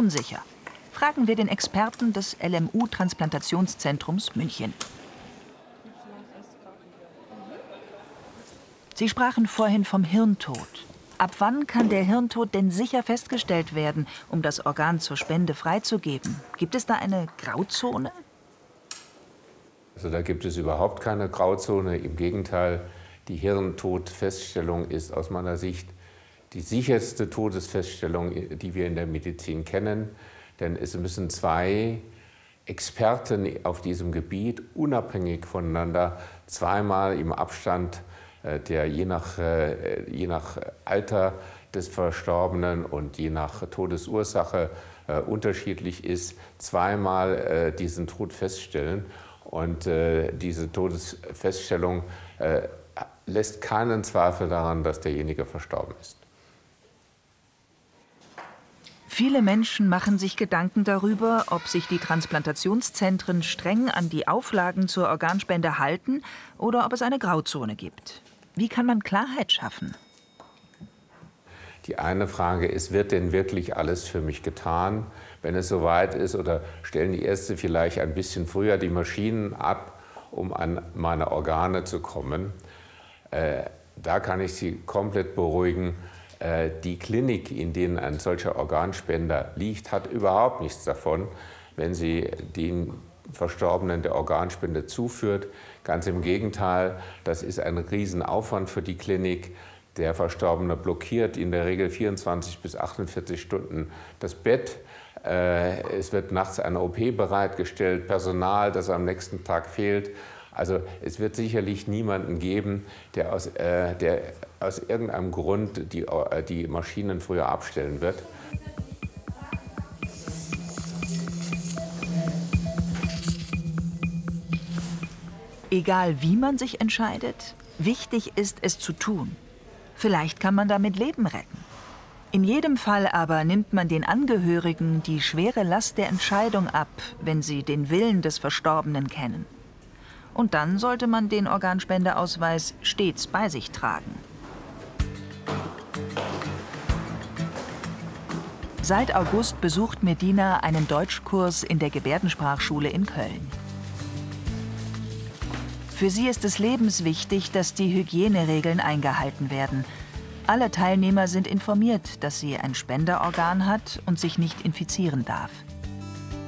unsicher? Fragen wir den Experten des LMU-Transplantationszentrums München. Sie sprachen vorhin vom Hirntod. Ab wann kann der Hirntod denn sicher festgestellt werden, um das Organ zur Spende freizugeben? Gibt es da eine Grauzone? Also da gibt es überhaupt keine Grauzone. Im Gegenteil, die Hirntodfeststellung ist aus meiner Sicht die sicherste Todesfeststellung, die wir in der Medizin kennen. Denn es müssen zwei Experten auf diesem Gebiet unabhängig voneinander zweimal im Abstand, der je nach Alter des Verstorbenen und je nach Todesursache unterschiedlich ist, zweimal diesen Tod feststellen. Und diese Todesfeststellung lässt keinen Zweifel daran, dass derjenige verstorben ist. Viele Menschen machen sich Gedanken darüber, ob sich die Transplantationszentren streng an die Auflagen zur Organspende halten oder ob es eine Grauzone gibt. Wie kann man Klarheit schaffen? Die eine Frage ist, wird denn wirklich alles für mich getan, wenn es soweit ist? Oder stellen die Ärzte vielleicht ein bisschen früher die Maschinen ab, um an meine Organe zu kommen? Da kann ich Sie komplett beruhigen. Die Klinik, in denen ein solcher Organspender liegt, hat überhaupt nichts davon, wenn sie den Verstorbenen der Organspende zuführt. Ganz im Gegenteil, das ist ein Riesenaufwand für die Klinik. Der Verstorbene blockiert in der Regel 24 bis 48 Stunden das Bett. Es wird nachts eine OP bereitgestellt, Personal, das am nächsten Tag fehlt. Also es wird sicherlich niemanden geben, der aus irgendeinem Grund die Maschinen früher abstellen wird. Egal wie man sich entscheidet, wichtig ist es zu tun. Vielleicht kann man damit Leben retten. In jedem Fall aber nimmt man den Angehörigen die schwere Last der Entscheidung ab, wenn sie den Willen des Verstorbenen kennen. Und dann sollte man den Organspendeausweis stets bei sich tragen. Seit August besucht Medina einen Deutschkurs in der Gebärdensprachschule in Köln. Für sie ist es lebenswichtig, dass die Hygieneregeln eingehalten werden. Alle Teilnehmer sind informiert, dass sie ein Spenderorgan hat und sich nicht infizieren darf.